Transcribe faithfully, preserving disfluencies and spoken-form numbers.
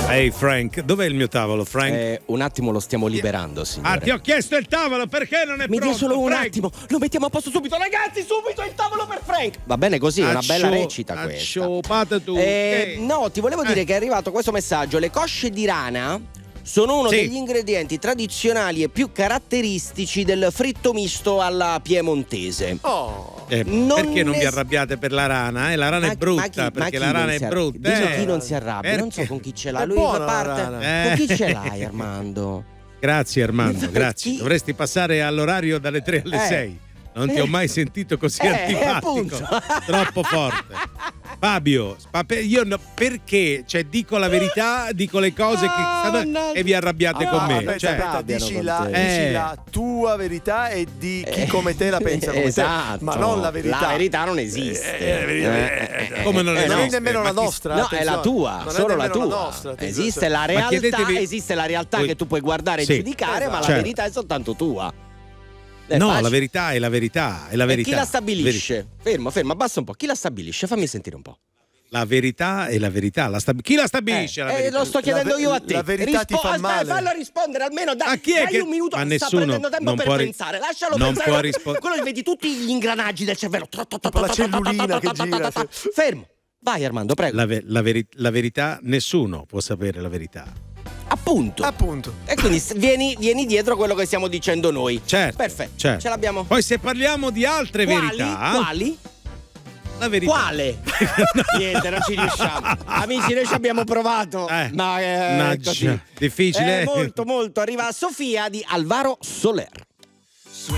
Ehi hey Frank, dov'è il mio tavolo, Frank? Eh, un attimo lo stiamo liberando, signore. Ah, ti ho chiesto il tavolo, perché non è Mi pronto? dia solo un Frank? attimo, lo mettiamo a posto subito, ragazzi, subito il tavolo per Frank. Va bene così, è una bella recita questa. Tu. Eh, no, ti volevo dire eh. che è arrivato questo messaggio. Le cosce di rana sono uno sì. degli ingredienti tradizionali e più caratteristici del fritto misto alla piemontese. Oh. Eh, Non perché non ne- vi arrabbiate per la rana? Eh? La rana Ma- è brutta, ma chi- ma perché chi la non rana si è arra- brutta. Dimmi eh. chi non si arrabbia, non so Perché? con chi ce l'ha. È Lui buona fa la parte. rana. Eh. Con chi ce l'hai, Armando? Grazie Armando, Infatti, grazie. chi- Dovresti passare all'orario dalle tre alle Eh. sei. Non ti ho mai sentito così Eh, antipatico. appunto. Troppo forte. Fabio, pape- io no, perché? Cioè, dico la verità, dico le cose che mannaggia. e vi arrabbiate No, con me. aspetta, Cioè, aspetta, arrabbiano dici con la, te. dici Eh. la tua verità e di chi come te la pensa come Esatto. te, ma non la verità. La verità non esiste. Eh, eh, Eh, eh, come non eh, non esiste? è nemmeno Ma la chi- nostra. No, è attenzione. la tua, Non è solo la nemmeno tua. nostra, attenzione. esiste la Ma realtà, chiedetevi- esiste la realtà Voi- che tu puoi guardare Sì. e giudicare, ma la Certo. verità è soltanto tua. È no, facile. la verità è la verità, è la E verità. chi la stabilisce? Fermo, fermo, abbassa un po'. Chi la stabilisce? Fammi sentire un po'. La verità è la verità. La stab- chi la stabilisce? Eh, la eh, verità? lo sto chiedendo La ve- io a te. la verità ti fa aspetta, male. fallo rispondere almeno. Dai, A chi è dai che- un minuto. ma sta nessuno prendendo tempo non per può ri- pensare. Lascialo non pensare. può rispo- Quello vedi tutti gli ingranaggi del cervello. la cellulina che gira. Fermo. Vai Armando, prego. La, ve- la veri- la verità, nessuno può sapere la verità. Appunto. Appunto. E quindi s- vieni, vieni dietro quello che stiamo dicendo noi. Certo. Perfetto. certo. Ce l'abbiamo. Poi se parliamo di altre Quali? verità, Quali? la verità. Quale? Niente, non ci riusciamo. Amici, noi ci abbiamo provato. Eh, ma è mannaggia, così. difficile. Eh, molto, molto. Arriva Sofia di Alvaro Soler.